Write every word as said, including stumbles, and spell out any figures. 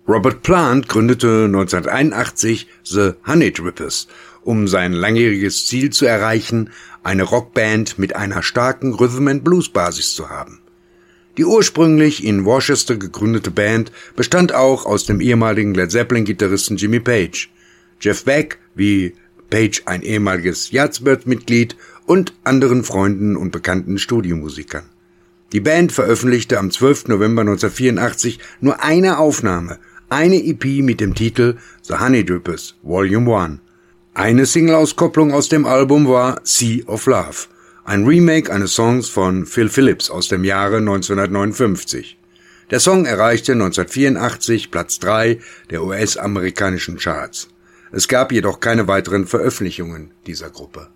Robert Plant gründete neunzehnhunderteinundachtzig The Honeydrippers, um sein langjähriges Ziel zu erreichen, eine Rockband mit einer starken Rhythm-and-Blues-Basis zu haben. Die ursprünglich in Worcester gegründete Band bestand auch aus dem ehemaligen Led Zeppelin-Gitarristen Jimmy Page, Jeff Beck, wie Page ein ehemaliges Yardbirds-Mitglied, und anderen Freunden und bekannten Studiomusikern. Die Band veröffentlichte am zwölften November neunzehnhundertvierundachtzig nur eine Aufnahme, eine E P mit dem Titel The Honeydrippers Volume eins. Eine Single-Auskopplung aus dem Album war Sea of Love, ein Remake eines Songs von Phil Phillips aus dem Jahre neunzehnhundertneunundfünfzig. Der Song erreichte neunzehnhundertvierundachtzig Platz drei der U S-amerikanischen Charts. Es gab jedoch keine weiteren Veröffentlichungen dieser Gruppe.